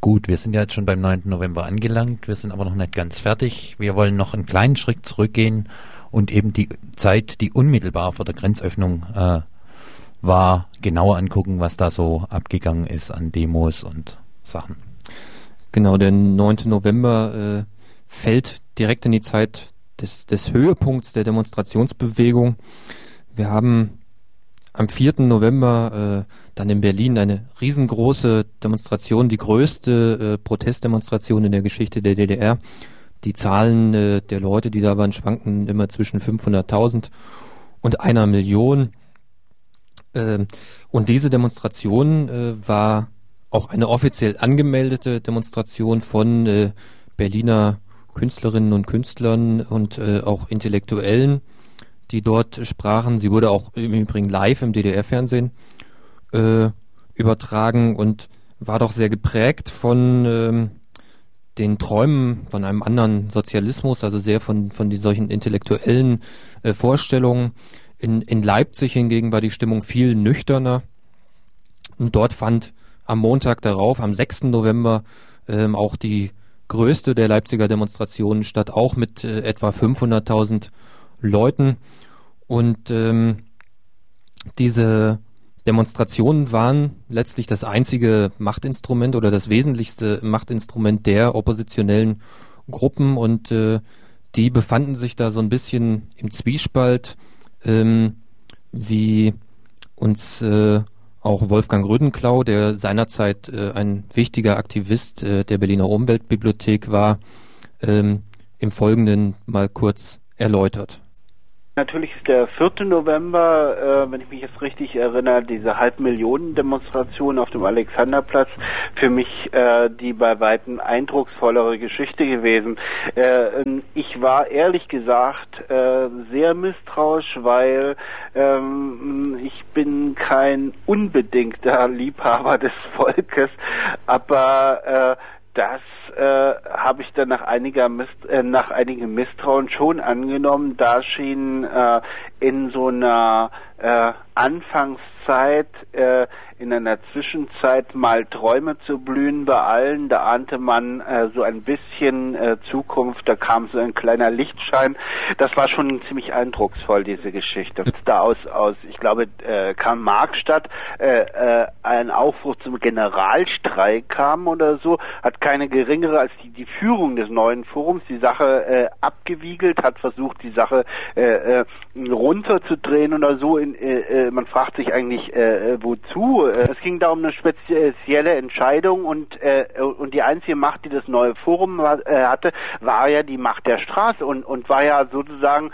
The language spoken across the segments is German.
Gut, wir sind ja jetzt schon beim 9. November angelangt, wir sind aber noch nicht ganz fertig. Wir wollen noch einen kleinen Schritt zurückgehen und eben die Zeit, die unmittelbar vor der Grenzöffnung war, genauer angucken, was da so abgegangen ist an Demos und Sachen. Genau, der 9. November fällt direkt in die Zeit des Höhepunkts der Demonstrationsbewegung. Wir haben am 4. November dann in Berlin eine riesengroße Demonstration, die größte Protestdemonstration in der Geschichte der DDR. Die Zahlen der Leute, die da waren, schwanken immer zwischen 500.000 und 1 Million. Und diese Demonstration war auch eine offiziell angemeldete Demonstration von Berliner Künstlerinnen und Künstlern und auch Intellektuellen, die dort sprachen. Sie wurde auch im Übrigen live im DDR-Fernsehen übertragen und war doch sehr geprägt von den Träumen von einem anderen Sozialismus, also sehr von solchen intellektuellen Vorstellungen. In Leipzig hingegen war die Stimmung viel nüchterner. Und dort fand am Montag darauf, am 6. November, auch die größte der Leipziger Demonstrationen statt, auch mit etwa 500.000 Leuten. Und diese Demonstrationen waren letztlich das einzige Machtinstrument oder das wesentlichste Machtinstrument der oppositionellen Gruppen, und die befanden sich da so ein bisschen im Zwiespalt, wie uns auch Wolfgang Rödenklau, der seinerzeit ein wichtiger Aktivist der Berliner Umweltbibliothek war, im Folgenden mal kurz erläutert. Natürlich ist der 4. November, wenn ich mich jetzt richtig erinnere, diese 500.000-Demonstration auf dem Alexanderplatz für mich die bei weitem eindrucksvollere Geschichte gewesen. Ich war ehrlich gesagt sehr misstrauisch, weil ich bin kein unbedingter Liebhaber des Volkes, aber das habe ich dann nach einigem Misstrauen schon angenommen. Da schien in so einer Anfangszeit, in einer Zwischenzeit mal Träume zu blühen bei allen. Da ahnte man so ein bisschen Zukunft, da kam so ein kleiner Lichtschein. Das war schon ziemlich eindrucksvoll, diese Geschichte. Da aus ich glaube, Karl Marx statt ein Aufruf zum Generalstreik kam oder so, hat keine geringere als die Führung des neuen Forums die Sache abgewiegelt, hat versucht, die Sache runterzudrehen oder so. Man fragt sich eigentlich, wozu? Es ging da um eine spezielle Entscheidung, und die einzige Macht, die das neue Forum hatte, war ja die Macht der Straße und war ja sozusagen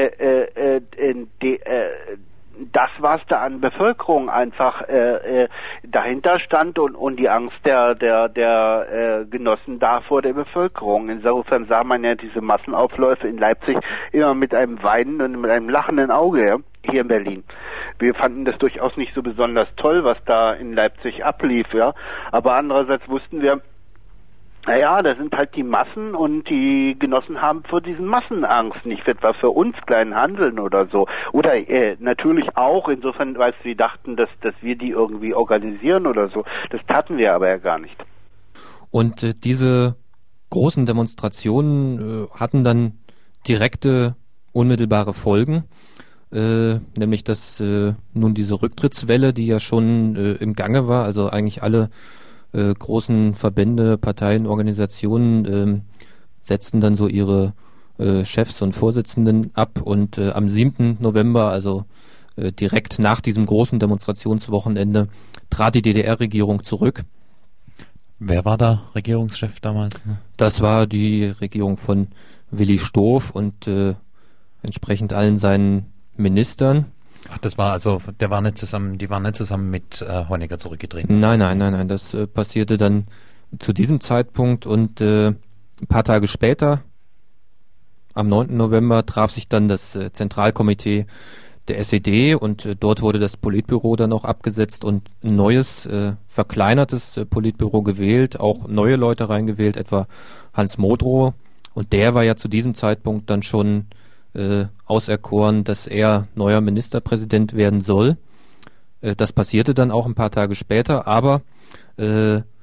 das, was da an Bevölkerung einfach dahinter stand und die Angst der Genossen da vor der Bevölkerung. Insofern sah man ja diese Massenaufläufe in Leipzig immer mit einem weinenden und mit einem lachenden Auge, ja, hier in Berlin. Wir fanden das durchaus nicht so besonders toll, was da in Leipzig ablief, ja. Aber andererseits wussten wir, naja, das sind halt die Massen, und die Genossen haben vor diesen Massen Angst, nicht etwa für uns kleinen Handeln oder so. Oder natürlich auch insofern, weil sie dachten, dass wir die irgendwie organisieren oder so. Das taten wir aber ja gar nicht. Und diese großen Demonstrationen hatten dann direkte, unmittelbare Folgen. Nämlich, dass nun diese Rücktrittswelle, die ja schon im Gange war, also eigentlich alle großen Verbände, Parteien, Organisationen setzten dann so ihre Chefs und Vorsitzenden ab, und am 7. November, also direkt nach diesem großen Demonstrationswochenende, trat die DDR-Regierung zurück. Wer war da Regierungschef damals? Ne? Das war die Regierung von Willi Stoph und entsprechend allen seinen Ministern. Ach, das war also, die waren nicht zusammen mit Honecker zurückgetreten? Nein, das passierte dann zu diesem Zeitpunkt, und ein paar Tage später, am 9. November, traf sich dann das Zentralkomitee der SED, und dort wurde das Politbüro dann auch abgesetzt und ein neues, verkleinertes Politbüro gewählt, auch neue Leute reingewählt, etwa Hans Modrow, und der war ja zu diesem Zeitpunkt dann schon auserkoren, dass er neuer Ministerpräsident werden soll. Das passierte dann auch ein paar Tage später, aber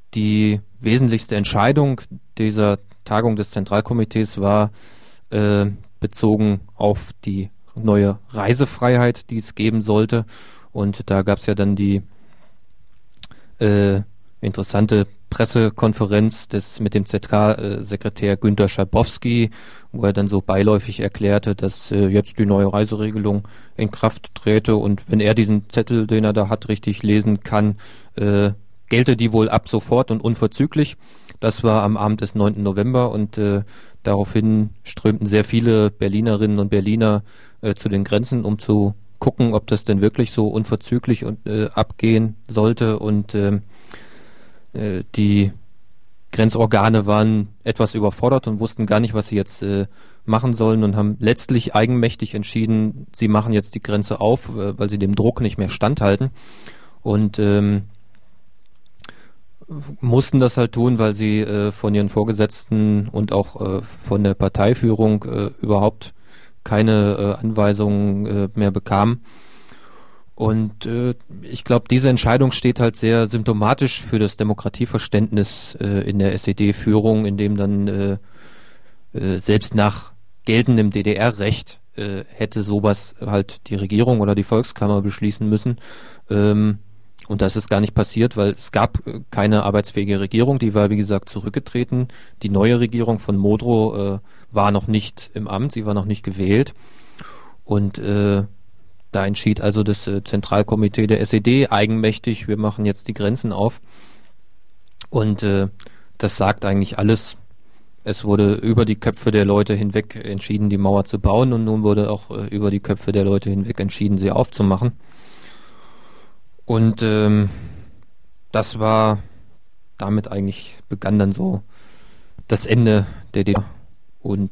die wesentlichste Entscheidung dieser Tagung des Zentralkomitees war bezogen auf die neue Reisefreiheit, die es geben sollte. Und da gab es ja dann die interessante Pressekonferenz mit dem ZK-Sekretär Günter Schabowski, wo er dann so beiläufig erklärte, dass jetzt die neue Reiseregelung in Kraft träte und wenn er diesen Zettel, den er da hat, richtig lesen kann, gelte die wohl ab sofort und unverzüglich. Das war am Abend des 9. November und daraufhin strömten sehr viele Berlinerinnen und Berliner zu den Grenzen, um zu gucken, ob das denn wirklich so unverzüglich abgehen sollte und die Grenzorgane waren etwas überfordert und wussten gar nicht, was sie jetzt machen sollen und haben letztlich eigenmächtig entschieden, sie machen jetzt die Grenze auf, weil sie dem Druck nicht mehr standhalten und mussten das halt tun, weil sie von ihren Vorgesetzten und auch von der Parteiführung überhaupt keine Anweisungen mehr bekamen. Und ich glaube, diese Entscheidung steht halt sehr symptomatisch für das Demokratieverständnis in der SED-Führung, in dem dann selbst nach geltendem DDR-Recht hätte sowas halt die Regierung oder die Volkskammer beschließen müssen. Und das ist gar nicht passiert, weil es gab keine arbeitsfähige Regierung, die war wie gesagt zurückgetreten. Die neue Regierung von Modrow war noch nicht im Amt, sie war noch nicht gewählt. Und da entschied also das Zentralkomitee der SED eigenmächtig, wir machen jetzt die Grenzen auf. Und das sagt eigentlich alles. Es wurde über die Köpfe der Leute hinweg entschieden, die Mauer zu bauen und nun wurde auch über die Köpfe der Leute hinweg entschieden, sie aufzumachen. Und damit begann dann so das Ende der DDR. Und